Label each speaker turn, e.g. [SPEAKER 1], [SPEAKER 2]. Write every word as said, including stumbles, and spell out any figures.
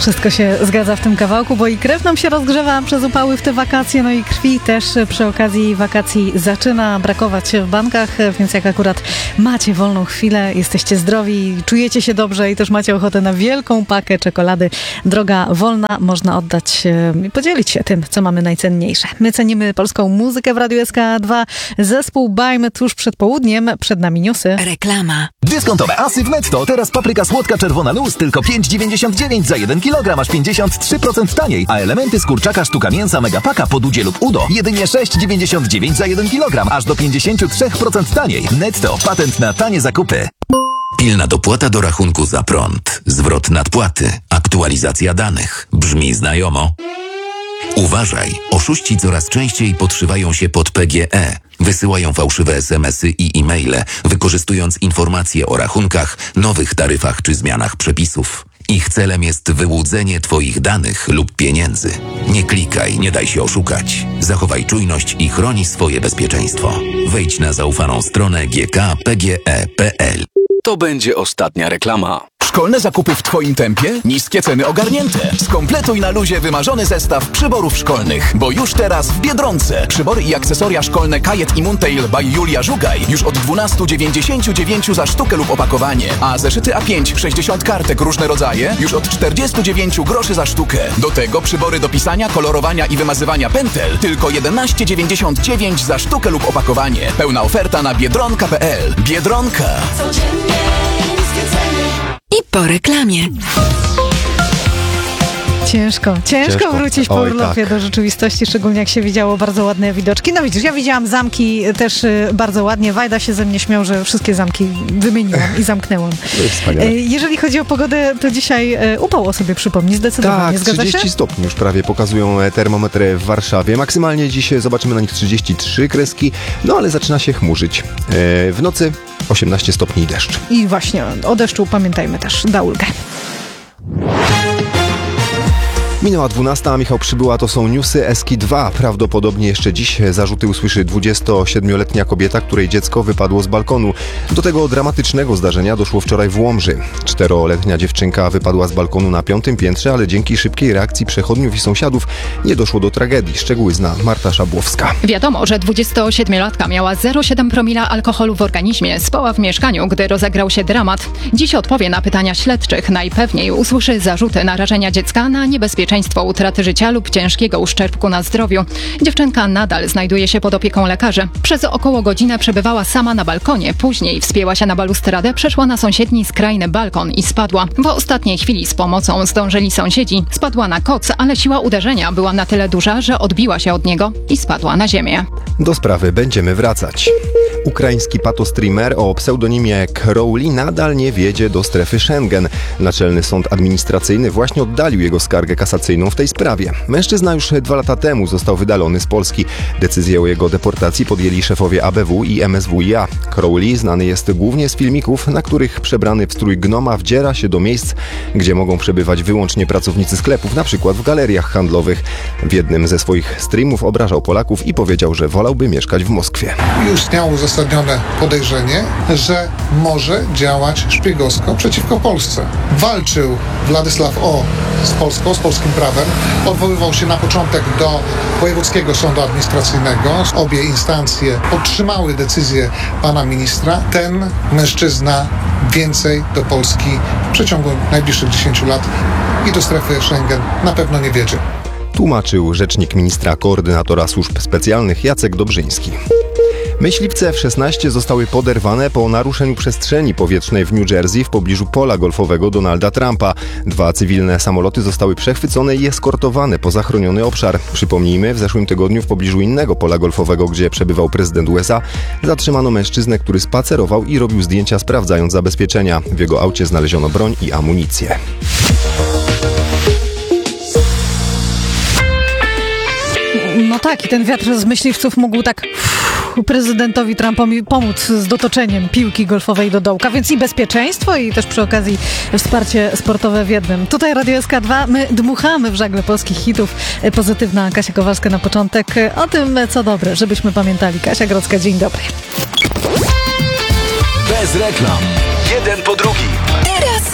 [SPEAKER 1] Wszystko się zgadza w tym kawałku, bo i krew nam się rozgrzewa przez upały w te wakacje, no i krwi też przy okazji wakacji zaczyna brakować w bankach, więc jak akurat macie wolną chwilę, jesteście zdrowi, czujecie się dobrze i też macie ochotę na wielką pakę czekolady, droga wolna, można oddać i podzielić się tym, co mamy najcenniejsze. My cenimy polską muzykę w Radiu S K dwa, zespół Bajmy tuż przed południem, przed nami newsy.
[SPEAKER 2] Reklama.
[SPEAKER 3] Dyskontowe asy w Netto. Teraz papryka słodka czerwona luz tylko pięć dziewięćdziesiąt dziewięć za jeden kilogram, aż pięćdziesiąt trzy procent taniej. A elementy z kurczaka sztuka mięsa Megapaka pod udzie lub udo jedynie sześć dziewięćdziesiąt dziewięć za jeden kilogram, aż do pięćdziesiąt trzy procent taniej. Netto. Patent na tanie zakupy.
[SPEAKER 4] Pilna dopłata do rachunku za prąd. Zwrot nadpłaty. Aktualizacja danych. Brzmi znajomo? Uważaj, oszuści coraz częściej podszywają się pod P G E. Wysyłają fałszywe es em esy i e-maile, wykorzystując informacje o rachunkach, nowych taryfach czy zmianach przepisów. Ich celem jest wyłudzenie Twoich danych lub pieniędzy. Nie klikaj, nie daj się oszukać. Zachowaj czujność i chroni swoje bezpieczeństwo. Wejdź na zaufaną stronę g k p g e kropka p l.
[SPEAKER 5] To będzie ostatnia reklama.
[SPEAKER 6] Szkolne zakupy w Twoim tempie? Niskie ceny ogarnięte. Skompletuj na luzie wymarzony zestaw przyborów szkolnych. Bo już teraz w Biedronce. Przybory i akcesoria szkolne Kajet i Muntail by Julia Żugaj już od dwanaście dziewięćdziesiąt dziewięć za sztukę lub opakowanie. A zeszyty A pięć, sześćdziesiąt kartek różne rodzaje już od czterdzieści dziewięć groszy za sztukę. Do tego przybory do pisania, kolorowania i wymazywania pętel tylko jedenaście dziewięćdziesiąt dziewięć za sztukę lub opakowanie. Pełna oferta na biedronka kropka p l. Biedronka.
[SPEAKER 2] I po reklamie.
[SPEAKER 1] Ciężko, ciężko, ciężko wrócić po
[SPEAKER 7] Oj,
[SPEAKER 1] urlopie
[SPEAKER 7] tak.
[SPEAKER 1] do rzeczywistości, szczególnie jak się widziało bardzo ładne widoczki. No widzisz, ja widziałam zamki też y, bardzo ładnie. Wajda się ze mnie śmiał, że wszystkie zamki wymieniłam i zamknęłam.
[SPEAKER 7] To jest wspaniale.
[SPEAKER 1] Y, jeżeli chodzi o pogodę, to dzisiaj y, upał o sobie przypomni, zdecydowanie.
[SPEAKER 7] Tak,
[SPEAKER 1] Zgadza
[SPEAKER 7] trzydzieści
[SPEAKER 1] się?
[SPEAKER 7] stopni już prawie pokazują termometry w Warszawie. Maksymalnie dziś zobaczymy na nich trzydzieści trzy kreski, no ale zaczyna się chmurzyć. E, w nocy osiemnaście stopni i deszcz.
[SPEAKER 1] I właśnie o deszczu pamiętajmy też, da ulgę.
[SPEAKER 7] Minęła dwunasta, a Michał Przybyła, to są newsy S K dwa. Prawdopodobnie jeszcze dziś zarzuty usłyszy dwudziestosiedmioletnia kobieta, której dziecko wypadło z balkonu. Do tego dramatycznego zdarzenia doszło wczoraj w Łomży. Czteroletnia dziewczynka wypadła z balkonu na piątym piętrze, ale dzięki szybkiej reakcji przechodniów i sąsiadów nie doszło do tragedii. Szczegóły zna Marta Szabłowska.
[SPEAKER 8] Wiadomo, że dwudziestosiedmiolatka miała zero przecinek siedem promila alkoholu w organizmie. Spała w mieszkaniu, gdy rozegrał się dramat. Dziś odpowie na pytania śledczych. Najpewniej usłyszy zarzuty narażenia dziecka na niebezpieczeństwo utraty życia lub ciężkiego uszczerbku na zdrowiu. Dziewczynka nadal znajduje się pod opieką lekarzy. Przez około godzinę przebywała sama na balkonie. Później wspięła się na balustradę, przeszła na sąsiedni skrajny balkon i spadła. W ostatniej chwili z pomocą zdążyli sąsiedzi. Spadła na koc, ale siła uderzenia była na tyle duża, że odbiła się od niego i spadła na ziemię.
[SPEAKER 7] Do sprawy będziemy wracać. Ukraiński patostreamer o pseudonimie Crowley nadal nie wjedzie do strefy Schengen. Naczelny Sąd Administracyjny właśnie oddalił jego skargę kasacyjną w tej sprawie. Mężczyzna już dwa lata temu został wydalony z Polski. Decyzję o jego deportacji podjęli szefowie A B W i M S W i A. Crowley znany jest głównie z filmików, na których przebrany w strój gnoma wdziera się do miejsc, gdzie mogą przebywać wyłącznie pracownicy sklepów, na przykład w galeriach handlowych. W jednym ze swoich streamów obrażał Polaków i powiedział, że wolałby mieszkać w Moskwie.
[SPEAKER 9] Już istniało uzasadnione podejrzenie, że może działać szpiegowsko przeciwko Polsce. Walczył Władysław O. z Polską, z polskim prawem. Odwoływał się na początek do Wojewódzkiego Sądu Administracyjnego. Obie instancje podtrzymały decyzję pana ministra. Ten mężczyzna więcej do Polski w przeciągu najbliższych dziesięciu lat i do strefy Schengen na pewno nie wiedzie.
[SPEAKER 7] Tłumaczył rzecznik ministra koordynatora służb specjalnych Jacek Dobrzyński. Myśliwce F szesnaście zostały poderwane po naruszeniu przestrzeni powietrznej w New Jersey w pobliżu pola golfowego Donalda Trumpa. Dwa cywilne samoloty zostały przechwycone i eskortowane poza chroniony obszar. Przypomnijmy, w zeszłym tygodniu w pobliżu innego pola golfowego, gdzie przebywał prezydent U S A, zatrzymano mężczyznę, który spacerował i robił zdjęcia, sprawdzając zabezpieczenia. W jego aucie znaleziono broń i amunicję.
[SPEAKER 1] No tak, i ten wiatr z myśliwców mógł tak prezydentowi Trumpowi pomóc z dotoczeniem piłki golfowej do dołka, więc i bezpieczeństwo, i też przy okazji wsparcie sportowe w jednym. Tutaj Radio S K dwa, my dmuchamy w żagle polskich hitów. Pozytywna Kasia Kowalska na początek. O tym, co dobre, żebyśmy pamiętali. Kasia Grodzka, dzień dobry.
[SPEAKER 3] Bez reklam. Jeden po drugim.
[SPEAKER 2] Teraz